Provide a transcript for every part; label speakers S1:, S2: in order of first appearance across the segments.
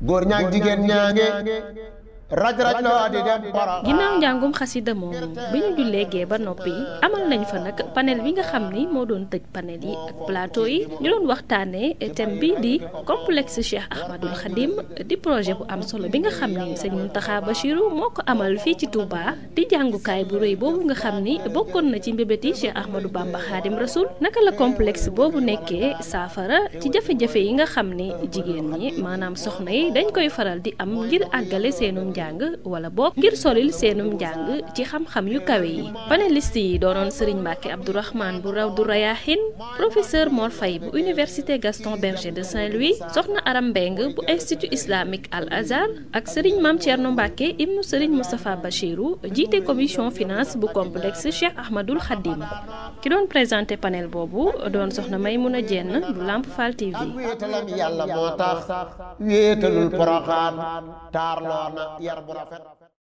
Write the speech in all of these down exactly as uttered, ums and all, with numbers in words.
S1: góor ñaag jigéen ñaange raj raj loo di dem para
S2: ginnaaw njàngum xasida moomu bi ñu jullee gee ba noppi amal nañ fa nag panel bi nga xam ni moo doon tëj panel yi ak plateau yi ñu doon waxtaanee thème bi di complexe Cheikh Ahmadul Khadim di projet bu am solo bi nga xam ni sëñ Mountakha Bachirou moo ko amal fii ci Touba di jàngukaay bu rëy boobu nga xam ni bokkoon na ci mbébéti Cheikh Ahmadou Bamba Khadim Rasoul naka la complexe boobu nekkee saafara ci jafe-jafe yi nga xam ni jigéen ñi maanaam soxna yi dañ koy faral di am ngir àggale seenum njàng wala boog ngir solil seenum njàng ci xam-xam yu kawe yi panéliste yi doonoon Serigne Mbacke Abdourahmane bu Rawdu Rayahin professeur Mor Faye bu université Gaston Berger de Saint-Louis soxna Aram Mbeng bu institut islamique Al Azhar ak Serigne Mame Thierno Mbacke ibnu Serigne Moustapha Bachirou jiite commission finance bu complexe Cheikh Ahmadul Khadim ki doon présenté panel boobu doon soxna Maymouna Dieng bu Lamp Fall T V.
S1: wéetalam yàlla moo tax wéetalul poroxaan taarloo na yar bu rafet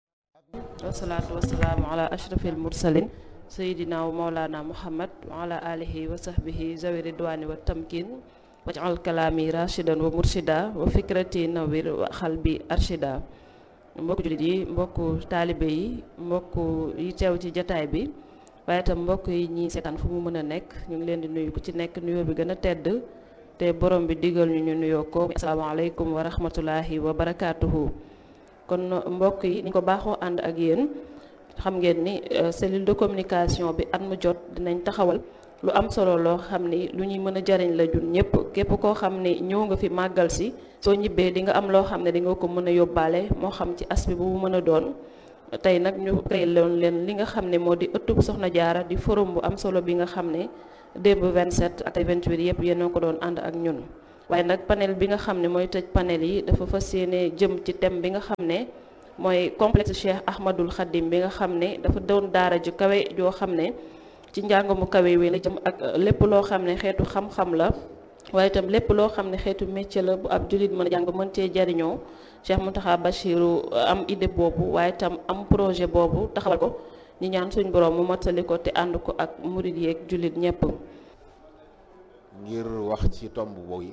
S3: wasalaatu wasalaamu ala ashrafil mursalin sayidina wa maulana muhammad wa ala alihi wa sahbihi zawi ridwani wa tamkin waj'al kalami rashidan wa murshida wa fikrati nawir wa xalbi arshida mbokku jullit yi mbokku taalibe yi mbokku yi teew ci jataay bi waaye itam mbokk yi ñi seetaan fu mu mën a nekk ñu ngi leen di nuyu ku ci nekk nuyoo bi gën a tedd te borom bi digal ñu ñu nuyoo ko asalaamaaleykum wa rahmatullahi wa barakaatuhu. kon mbokk yi ni ko baaxoo ànd ak yéen xam ngeen ni cellule de communication bi at mu jot dinañ taxawal lu am solo loo xam ni lu ñuy mën a jariñ la jun ñëpp képp koo xam ni ñëw nga fi màggal si soo ñibbee di nga am loo xam ne di nga ko mën a yóbbaale moo xam ci aspect bu mu mën a doon. tey nag ñu créé loon leen li nga xam ne moo di ëttub Soxna Jaara di forum bu am solo bi nga xam ne démb vingt-sept ak vingt-huit yëpp yéen ko doon ànd ak ñun. waaye nag panel bi nga xam ne mooy tëj panel yi dafa fas yéene jëm ci thème bi nga xam ne mooy complexe Cheikh Ahmadul Khadim bi nga xam ne dafa doon daara ju kawe joo xam ne ci njàng mu kawe wi la jëm ak lépp loo xam ne xeetu xam-xam la waaye itam lépp loo xam ne xeetu métier la bu ab jullit mën a jàng mën cee jariñoo Cheikh Mountakha Bachirou am idée boobu waaye itam am projet boobu taxawal ko ñi ñaan suñ borom mu mottali ko te ànd ko ak murid yeeg jullit ñépp
S4: ngir wax ci tomb boobu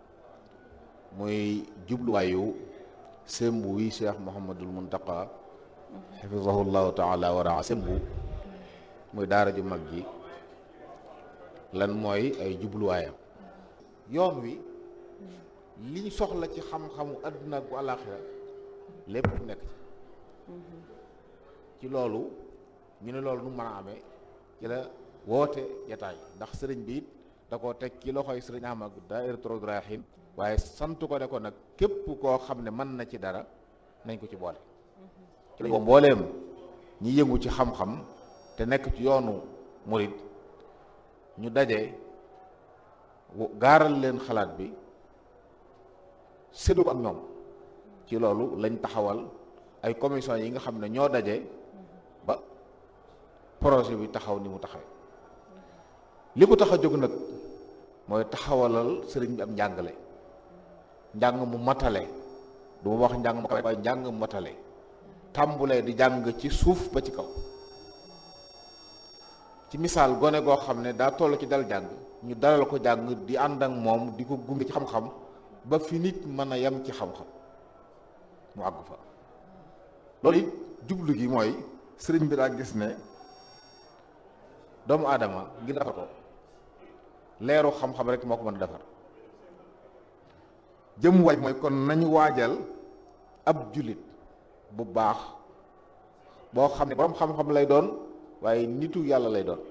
S4: muy jubluwaayu sembu wi Cheikh Mouhamadul Mountakha xafizahullahu taala wa raa sembu muy daara ju mag ji lan mooy ay jubluwaayam yoon wi liñ soxla ci xam-xamu àdduna ak bu àllaaxira lépp nekk ci ci loolu ñu ne loolu nu mën a amee ci la woote jataay ndax sëriñ bi it da koo teg ci loxoy sëriñ Ahmad daayiratu Rawdu Rayaahiin waaye sant ko ne ko nag képp koo xam ne mën na ci dara nañ ko ci boole ci la mbooleem ñi yëngu ci xam-xam te nekk ci yoonu murid ñu daje gaaral leen xalaat bi séddu ko ak ñoom ci loolu lañ taxawal ay commission yi nga xam ne ñoo daje ba projet bi taxaw ni mu taxawee li ko tax a jóg nag mooy taxawalal sëriñ bi am njàngale njàng mu matale du ma wax njàng mu kawe waaye njàng mu matale tàmbulee di jàng ci suuf ba ci kaw ci misaal gone goo xam ne daa toll ci dal jàng ñu dalal ko jàng di ànd ak moom di ko gunge ci xam-xam ba fi nit mën a yem ci xam-xam mu àgg fa loolu it jublu gi mooy sëriñ bi daa gis ne doomu aadama ngir defar ko leeru xam-xam rek moo ko mën a defar jëm waaj mooy kon nañu waajal ab jullit bu baax boo xam ne borom xam-xam lay doon waaye nitu yàlla lay doon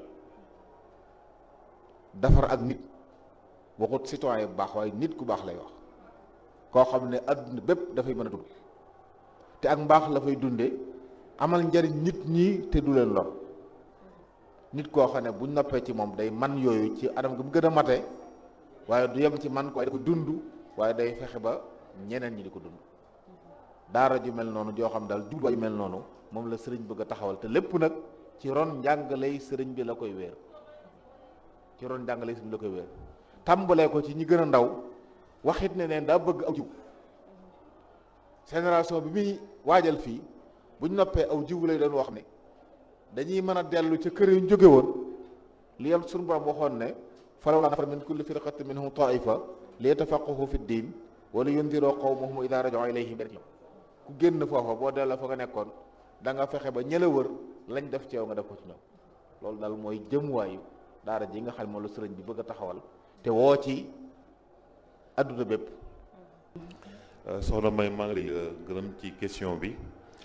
S4: defar ak nit waxut citoyen bu baax waaye nit ku baax lay wax koo xam ne adduna bépp dafay mën a dund te ak mbaax la fay dunde amal njariñ nit ñi te du leen lor nit koo xam ne bu noppee ci moom day man yooyu ci anam gi mu gën a mate waaye du yem ci man ko ko dund waaye day fexe ba ñeneen ñi di ko dund daara ju mel noonu joo xam daal jubluwaay ju mel noonu moom la sëriñ bëgg a taxawal te lépp nag ci ron njàngaley sëriñ bi la koy wéer ci ron njàngaley sëriñ bi la koy wéer tàmbalee ko ci ñi gën a ndaw waxit ne neen daa bëgg aw jiw génération bi muy waajal fii buñ noppee aw jiw lay doon wax ne dañuy mën a dellu ca kër yu jóge woon li yam suñu borom waxoon ne falawlaa nafara min kulli firqatin minhum taifa li yatafaqqahu fi ddin wala yundiroo qawmahum idaa raja'uu ilayhim ku génn foofa boo delloo fa nga nekkoon da nga fexe ba ñëla wër lañ def ci yow nga def ko ci ñoom loolu daal mooy jëmuwaayu daara ji nga xam ne moom la sëriñ bi bëgg a taxawal te woo ci adduna bépp.
S5: soxna May maa ngi lay gërëm ci question bi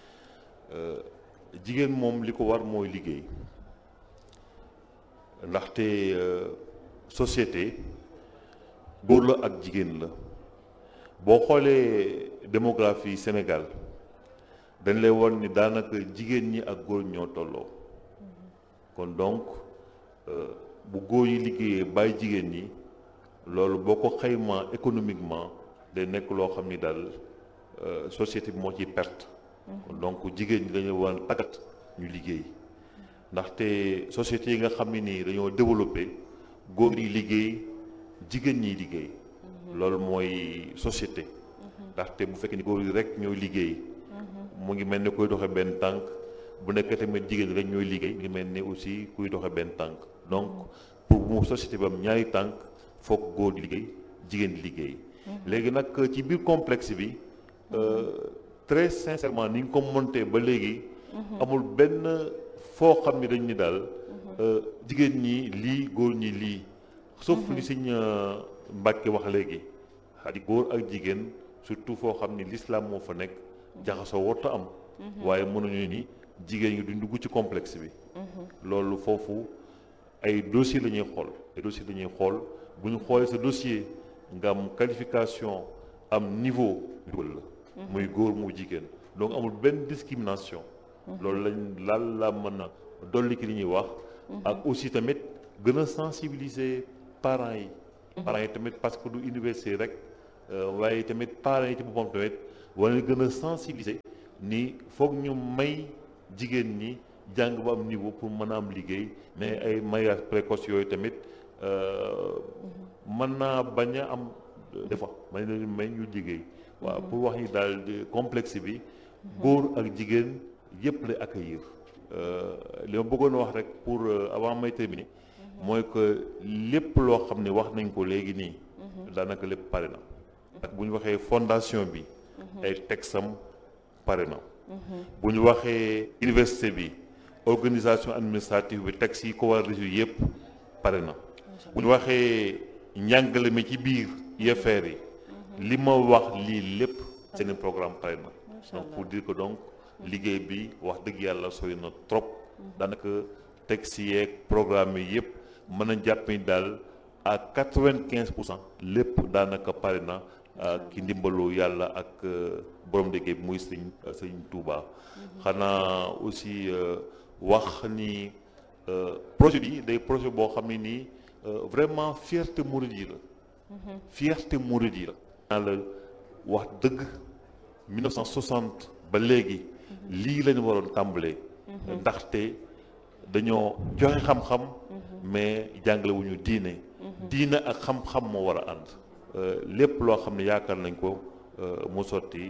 S5: jigéen moom li ko war mooy liggéey ndaxte société góor la ak jigéen la boo xoolee démographie Sénégal dañ lay won ni daanaka jigéen ñi ak góor ñoo tolloo kon donc bu góor yi liggéeyee bàyyi jigéen ñi loolu boo ko xaymaa économiquement day nekk loo xam ni daal société bi moo ciy perte kon donc jigéen ñi dañu war a tàggat ñu liggéey ndaxte société yi nga xam ne nii dañoo développé góor yi liggéey jigéen ñiy liggéey loolu mooy société ndaxte bu fekkee ni góor yi rek ñooy liggéey mu ngi mel ni kuy doxe benn tànk bu nekkee tamit jigéen rek ñooy liggéey ngi mel ni aussi kuy doxe benn tànk donc pour mu société bi am ñaari tànk foog góor di liggéey jigéen di liggéey léegi nag ci biir complexe bi très sincèrement ni nga ko monté ba léegi amul benn foo xam ni dañ ni daal jigéen ñi lii góor ñi lii sauf li Sëñ Mbàkke wax léegi xadi góor ak jigéen surtout foo xam ni l'islam moo fa nekk jaxasoo warta am waaye mënuñu ni jigéen ñi duñ dugg ci complexe bi loolu foofu ay dossier la ñuy xool ay dossier la ñuy xool bu ñu xoolee sa dossier nga am qualification am niveau dugal la muy góor mu jigéen donc amul benn discrimination loolu lañ laal la mën a dolli ki li ñuy wax ak aussi tamit gën a sensibiliser parents yi parents yi tamit parce que du université rek waaye tamit parents yi ci boppam tamit war na gën a sensibiliser ni foog ñu may jigéen ñi jàng ba am niveau pour mën a am liggéey mais ay mariage précoce yooyu tamit mën naa bañ a am des fois may leen may ñu liggéey waaw pour wax ni daal complexe bi góor ak jigéen yëpp lay accueillir li ma bëggoon wax rek pour avant may terminer mooy que lépp loo xam ne wax nañ ko léegi nii daanaka lépp pare na ak bu ñu waxee fondation bi ay texam pare na bu ñu waxee université bi organisation administrative bi texte yi ko war a résoudre yëpp pare na bu ñu waxee njàngale mi ci biir I F R yi li ma wax lii lépp seen programme pare na donc pour dire que donc liggéey bi wax dëgg yàlla sori na trop daanaka texte yeeg programme yi yëpp mën a jàpp ni daal à quatre-vingt-quinze pour cent lépp daanaka pare na ki ndimbalu yàlla ak borom liggéey bi muy sëñ sëñ Touba xanaa aussi wax ni projet bi day projet boo xam ne nii vraiment fierté mouride yi la fierté mouride yi la naa la wax dëgg mille neuf cent soixante ba léegi lii lañu waroon tàmbalee ndaxte dañoo joxe xam-xam mais jàngale wu ñu diine diine ak xam-xam moo war a ànd lépp loo xam ne yaakaar nañ ko mu sotti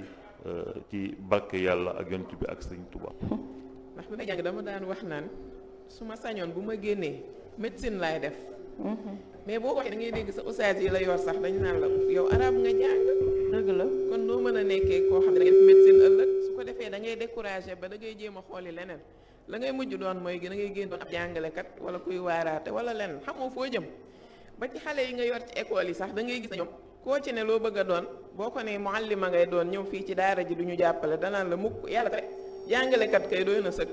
S5: ci barke yàlla ak yonent bi ak sëñ Touba.
S6: ndax bi may jàng dama daan wax naan su ma sañoon bu ma génnee médecine laay def mais boo waxee da ngay dégg sa ustaas yi la yor sax dañ naan la yow arab nga jàng dëgg la kon noo mën a nekkee koo xam ne da ngay def médecine ëllëg su ko defee da ngay découragé ba da ngay jéem a xooli leneen la ngay mujj doon mooy da ngay génn doon ab jàngalekat wala kuy waaraate wala leneen xamoo foo jëm ba ci xale yi nga yor ci école yi sax da ngay gis na ñoom koo ci ne loo bëgg a doon boo ko ne muallima ngay doon ñëw fii ci daara ji du ñu jàppale danaan la mukk yàlla tere jàngalekat kay doy na sëkk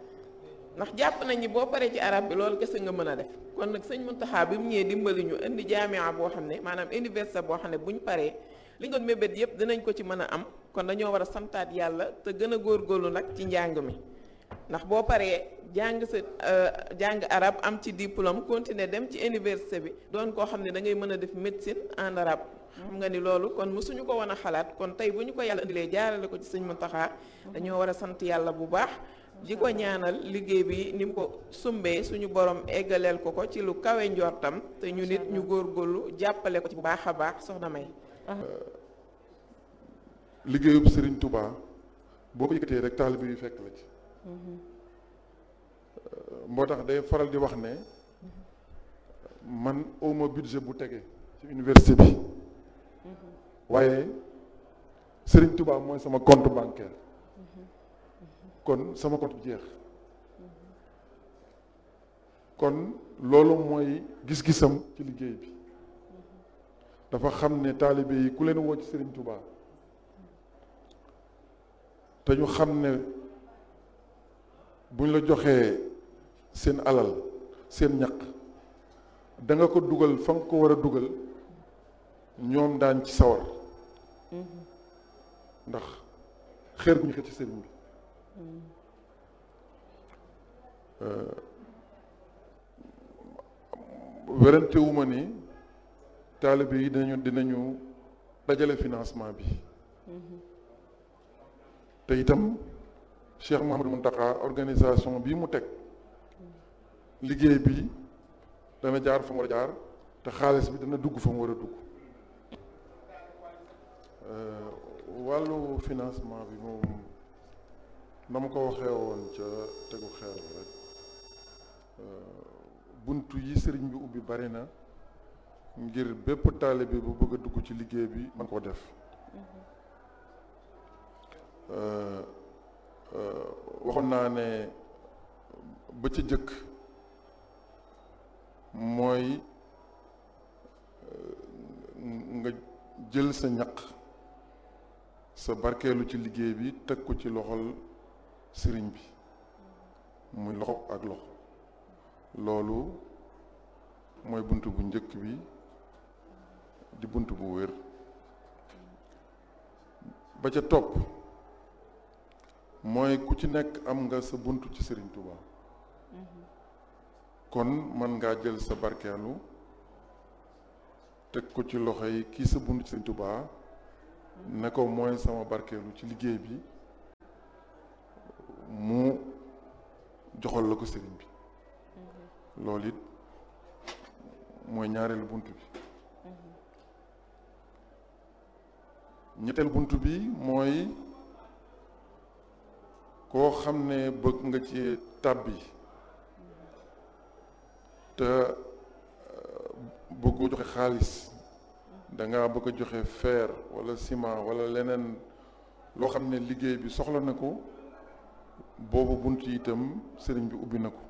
S6: ndax jàpp nañ ni boo paree ci arab bi loolu kese nga mën a def kon nag sëñ Muntaxa bi mu ñëwee dimbali ñu indi jaamia boo xam ne maanaam université boo xam ne bu ñu paree li ñu doon mébét yëpp dinañ ko ci mën a am kon dañoo war a santaat yàlla te gën a góorgóorlu nag ci njàng mi ndax boo paree jàng sa jàng arab am ci diplôme continuer dem ci université bi doon koo xam ne da ngay mën a def médecine en arabe xam nga ni loolu kon mësuñu ko woon a xalaat kon tey bu ñu ko yàlla indilee jaarale ko ci sëñ Muntaxa dañoo war a sant yàlla bu baax di ko ñaanal liggéey bi ni mu ko sumbee suñu borom eggaleel ko ko ci lu kawe njortam te ñu nit ñu góorgóorlu jàppale ko ci bu baax a baax soxna May.
S7: liggéeyub Serigne Touba boo ko yëkkatee rek taalibe yu fekk la ci. moo tax day faral di wax ne man awma budget bu tege ci université bi waaye Serigne Touba mooy sama compte bancaire kon sama compte bi jeex kon loolu mooy gis-gisam ci liggéey bi dafa xam ne taalibe yi ku leen woo ci Serigne Touba te ñu xam ne buñ la joxee seen alal seen ñaq da nga ko dugal fa nga ko war a dugal ñoom daan ci sawar ndax xeer bu ñu xëcc ci sëriñ bi werante wu ma ni taalibe yi dinañu dinañu dajale financement bi te itam Cheikh Mouhamadou Mountakha organisation bii mu teg liggéey bi dana jaar fa mu war a jaar te xaalis bi dana dugg fa mu war a dugg wàllu financement bi moom na ma ko waxee woon ca tegu xeer bi rek buntu yi sëriñ bi ubbi bari na ngir bépp taalibe bu bëgg a dugg ci liggéey bi man ko def waxoon naa ne ba ca jëkk mooy nga jël sa ñaq sa barkeelu ci liggéey bi teg ko ci loxol sëriñ bi muy loxo ak loxo loolu mooy bunt bu njëkk bi di bunt bu wér ba ca topp mooy ku ci nekk am nga sa bunt ci Sëriñ Tuuba kon mën ngaa jël sa barkeelu teg ko ci loxo yi kii sa bunt ci Sëriñ Tuuba ne ko mooy sama barkeelu ci liggéey bi mu joxal la ko sëriñ bi loolu it mooy ñaareelu bunt bi ñetteel bunt bi mooy koo xam ne bëgg nga ci tàbbi te bëggoo joxe xaalis danga bëgg a joxe fer wala ciment wala leneen loo xam ne liggéey bi soxla na ko boobu bunt yi itam sëriñ bi ubbi na ko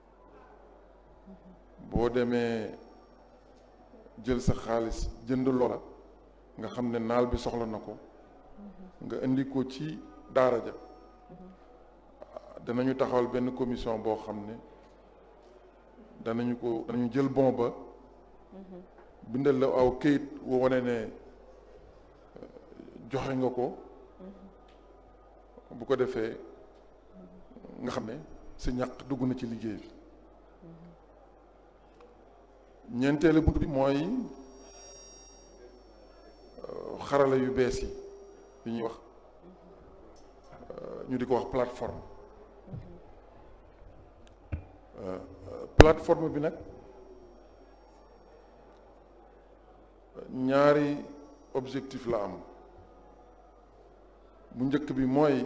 S7: boo demee jël sa xaalis jënd loola nga xam ne naal bi soxla na ko nga indi ko ci daara ja danañu taxawal benn commission boo xam ne danañu ko danañu jël bon ba bindal la aw këyit woo wane ne joxe nga ko bu ko defee nga xam ne sa ñàq dugg na ci liggéey bi ñeenteelu bunt bi mooy xarala yu bees yi yu ñuy wax ñu di ko wax plateforme plateforme bi nag ñaari objectif la am bu njëkk bi mooy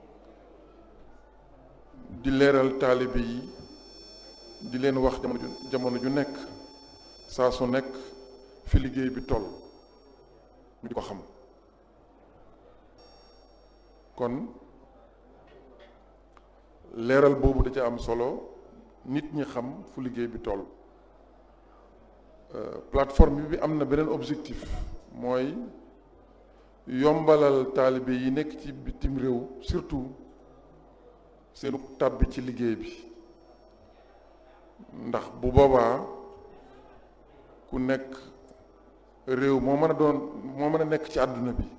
S7: di leeral taalibe yi di leen wax jamono ju jamono ju nekk saa su nekk fi liggéey bi toll ñu di ko xam kon leeral boobu da ca am solo nit ñi xam fu liggéey bi toll plateforme bi am na beneen objectif mooy yombalal taalibe yi nekk ci bitim réew surtout seenu tàbbi ci liggéey bi ndax bu boobaa ku nekk réew moo mën a doon moo mën a nekk ci àdduna bi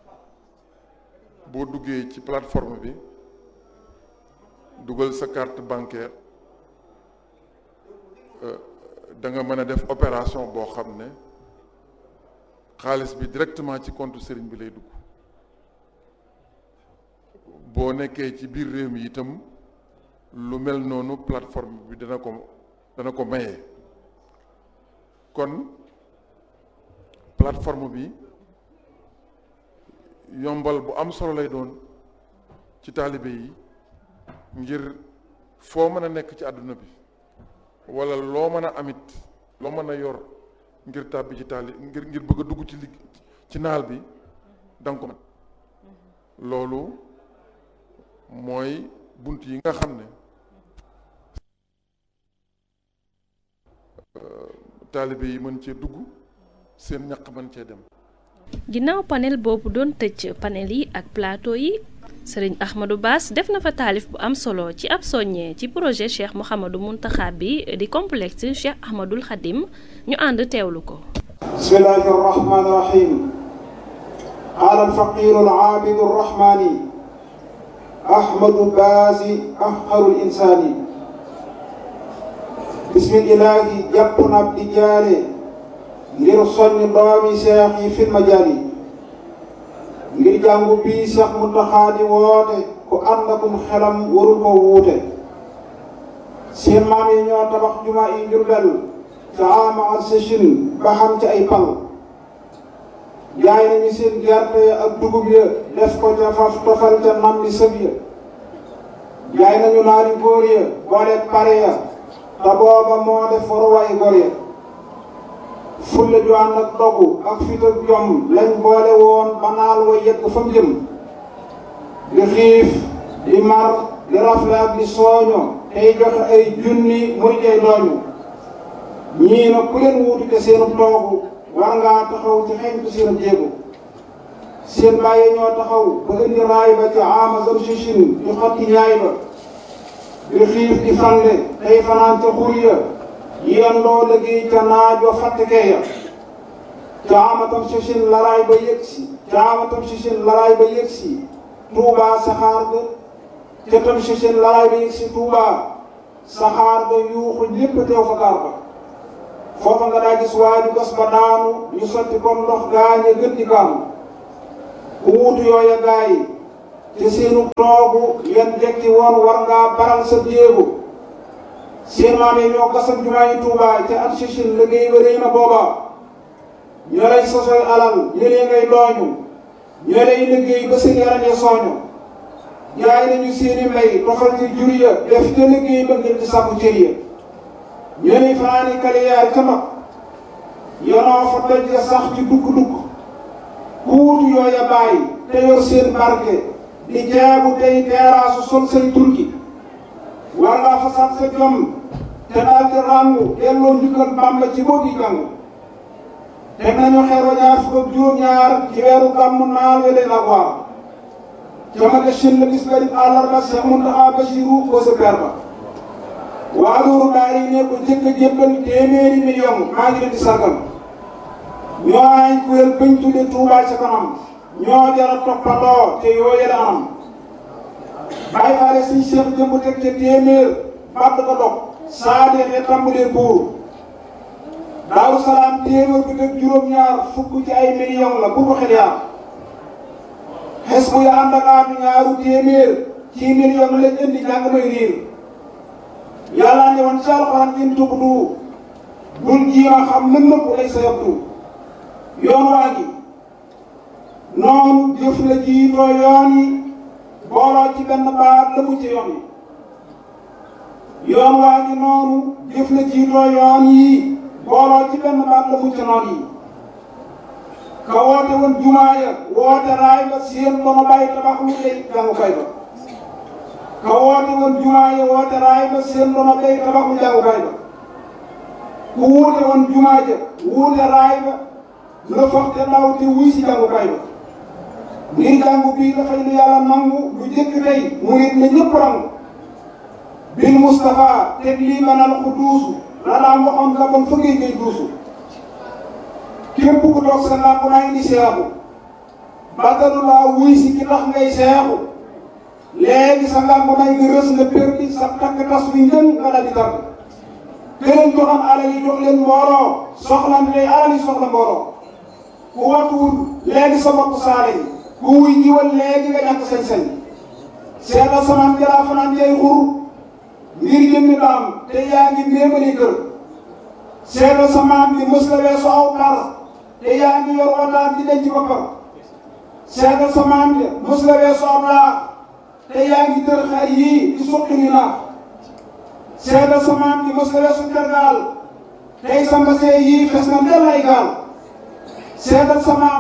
S7: boo duggee ci plateforme bi dugal sa carte bancaire da nga mën a def opération boo xam ne xaalis bi directement ci compte sëriñ bi lay dugg boo nekkee ci biir réew mi itam lu mel noonu plateforme bi dana ko dana ko maye kon plateforme bi yombal bu am solo lay doon ci taalibe yi ngir foo mën a nekk ci àdduna bi wala loo mën a amit loo mën a yor ngir tàbbi ci taali ngir ngir bëgg a dugg ci lig ci naal bi danga ko man loolu mooy bunt yi nga xam ne taalibe yi mën cee dugg seen ñaq mën cee dem.
S2: ginnaaw panel boobu doon tëj panel yi ak plateau yi sëriñ Ahmadou Bass def na fa taalif bu am solo ci ab soññee ci projet Cheikh Mouhamadou Mountakha bi di complexe Cheikh Ahmadoul Khadim ñu ànd teewlu ko.
S8: bismillahi rahmani rahim qaala alfaqiru alaabidu arrahmani Ahmadou Bass afqarul insaani bismillahi jàpp na di jaare ngir soññ doomi seex yi fil majaali ngir jàngu bii Seex Muntaxa di woote ku ànd akum xelam warul ko wuute seen maam yi ñoo tabax jumaa yi Jurbel ca ama ak sëchin ba xam ci ay pal jaay nañu seen gerte ya ak dugub ya def ko ca faf tofal ca nam li sëb ya jaay nañu naari góor ya boole pare ya te booba moo def waruwaay góor ya fulle ju ànd ak dogu ak fit ak jom lañ boole woon ba naal wa yegg fa mu jëm di xiif di mar di rafle ak di sooño tey joxe ay junni muy jey dooñu ñii nag ku leen wuutu te seenu toogu war ngaa taxaw ci xeñtu seenu jéego seen bàyyi ñoo taxaw ba indi raay ba ci ama zam sichin di xotti ñaay ba di xiif di fande tey fanaan ca xur ya yendoo liggéey ca naajoo fàttekee ya caamatam sichin laraay ba yëg si caamatam sichin laraay ba yëg si tuubaa saxaar ga ca tam sichin laraay ba yëg si tuubaa saxaar ga yuuxu lépp teew fa gaar ba foofa nga daa gis waaju gas ba daanu ñu sotti comme ndox gaañe gën di gaanu ku wuutu yooya gaay te seenu toogu yan jekki woon war ngaa baral sa jéego seen maam yi ñoo gasam jumaa yi Tuubaa ca at sichin liggéey ba réy na booba ñoo lay sosoy alal ñëlee ngay dooñu ñoo lay liggéey ba seen yaram ya sooñu jaay nañu seeni mbay tofal ci jur ya def te liggéey ba ngir di sàkku cër ya ñoo lay fanaani kaliyaar ca mag yonoo fa doj ya sax ci dugg-dugg ku wutu yooya bàyyi te yor seen barke di jaabu tey teeraasu sol say turki war ngaa fasaat sa jom te daal di ràngu delloo njukkal Bàmba ci boogi jàngu teg nañu xeer wa ñaar fukk ak juróom-ñaar ci weeru gàmmu naal we leen ak waar jamage shin la bis garib àllarba Seex Muntaxa Basiru ko sa per ba waa loolu daari ne ko jëkk a jébbal téeméeri million maa ngi leen di sargal ñoo ay kuréel bañ tudde Tuubaa ca kanam ñoo jara toppandoo te yoo yële anam bàyyi faale suñ seex jëmb teg ca téeméer bàtt ko dog saa deexee tàmbalee buur Daaru Salaam téeméer bi teg juróom-ñaar fukk ci ay million la bu ko xel yaar xes bu ya ànd ak aatu ñaaru téeméer ci million lañ indi jàng may riir yàlla ne woon ci alxuraan in tubdu bul jiima xam mën nëpp lay sa yabdu yoon waa gi noonu jëf la jiitoo yoon yi booloo ci benn baat la mu ci yoon yi yoon waa ngi noonu jëf la jiitoo yoon yi booloo ci benn baat la mu ci noon yi ka woote woon jumaa ya woote raay ba seen dono bàyyi tabax lu lay jàngukaay ba ka woote woon jumaa ya woote raay ba seen dono bàyyi tabax lu jàngukaay ba ku wuute woon jumaa ja wuute raay ba la foog te daw te wuy si jàngukaay ba ngir jàngu bii dafay lu yàlla nangu lu jëkk tey mu nit ne ñëpp rangu bil Moustapha teg lii manal ku duusu la daan waxoon la bon fa ngay ngay duusu képp ku toog sa làmp naa indi seexu bàttalu laa wuy si ki tax ngay seexu léegi sa làmp nay nga rës nga perdi sa takk tas wi njën nga dal di tàgg te leen joxam alal yi jox leen mbooloo soxlante day alal yi soxla mbooloo ku watuwul léegi sa bopp saale yi ku wuy jiwal léegi nga ñàkk sañ-sañ seetal samaan jalaa fanaan jay xur ngir jëmmi daam te yaa ngi méemali kër seetal samaan bi mës la weesu aw par te yaa ngi yor wataat di denc boppam seetal samaan bi mës la weesu aw laax te yaa ngi tër xar yii di suqi ni naax seetal samaan bi mës la weesu tergaal tey sa mbasee yii fes na del ay gaal seetal samaam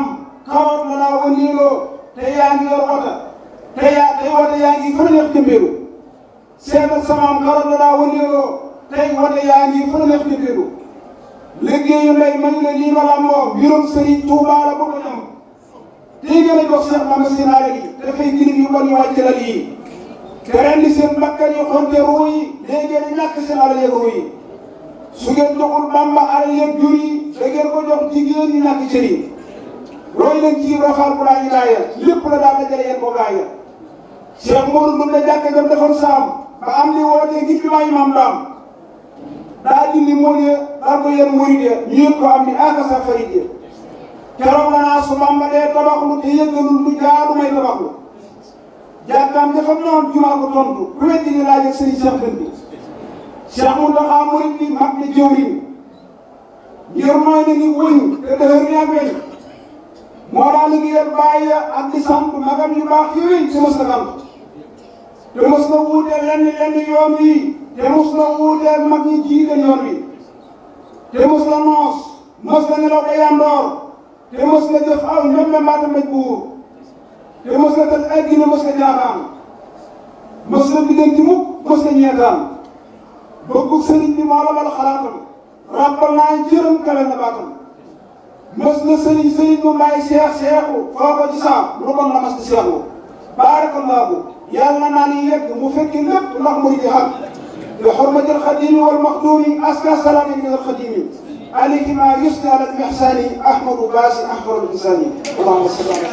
S8: xawat la naa wëndeeloo te yaa ngi yor wata te yaa tey wata yaa ngi fa neex jëmbeelu seetal samaam xawat la naa wëndeeloo tey wata yaa ngi fa neex jëmbeelu liggéeyu ndey man la lii ma làmboo mbirum Sëriñ Tuubaa la bëgg ñam tey gën a jox Cheikh Bamba seen alal yi dafay gën yu bon yu wàcc la lii te ren di seen bakkan yi xonte ruu yi léegi ngeen ñàkk seen alal yeeg ruu yi su ngeen joxul Bamba alal yeeg jur yi da ngeen ko jox jigéen ñi ñàkk cër yi roy leen ci rafaal bu laa ñu laaya lépp la daal dajale yéen ko gaaya Cheikh Modou Ndoum la jàkk jam defoon saam ba am li wootee ngir bi maayi maam daam daa dindi mool ya daal ko yéen murid ya ñu yëg ko am ni akasa farid ya keroog la naa su Bamba dee tabaxlu te yëggalul lu jaaru may tabaxlu jàkkaam dafa noon jumaa ko tontu ku weddi ni laaj ak sëriñ Cheikh Dënd bi Cheikh Mountakha murid bi mag ni jëwriñ ngir mooy na ni wëñ te dëhër ni ak weñ moo daa liggéeyal bàyyi ak di sant magam yu baax yooyu te mos na sant te mos na wuuteel lenn lenn yoon wi te mos na wuuteel mag ñi jiite yoon wi te mos na noos mos na nelaw ba yandoor te mos na jëf aw ñoom mbaata mbéj buur te mos na tal ay gine mos na jaaxaan mos na diggante mukk mos na ñeetaan bëggu sëriñ bi moo la mal xalaatam rappal naa jërëm kawe na baatam mos na sëriñ sëriñ mu may seex seexu foo ko ci saam lu bon la mas di seexu baarakallaahu yàlla naa ni yegg mu fekki lépp ndax muy di xam bi xurmatil xadimi wal maxdumi aska salaami min al xadimi alayhi ma yusni ala ihsani ahmadu baasi ahmadu insani allahumma salli ala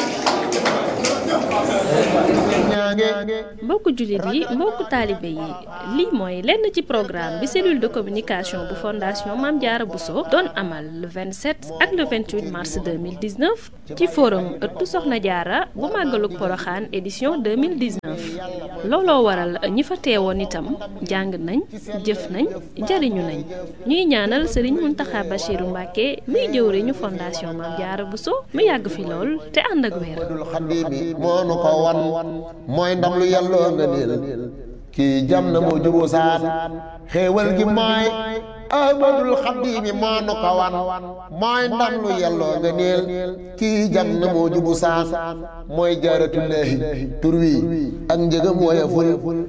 S2: mbokku jullit yi mbokku taalibe yi lii mooy lenn ci programme bi cellule de communication bu fondation Mame Diarra Bousso doon amal le vingt-sept ak le vingt-huit mars deux mille dix-neuf ci forum ëttu Soxna Diarra bu màggalug Poroxaan édition deux mille dix-neuf looloo waral ñi fa teewoon itam jàng nañ jëf nañ jariñu nañ ñuy ñaanal Serigne Mountakha Bachirou Mbacké muy jëwriñu fondation Mame Diarra Bousso mu yàgg fi lool te ànd ak wér.
S1: mooy ndam lu yàlloo nga niil kii jam na moo juboo saan xéewal gi mooy ahmadul xadimi moo nu ko wan mooy ndam lu yàlloo nga niil kii jam na moo jubu saan mooy jaaratullaahi tur wi ak njëgam woyeful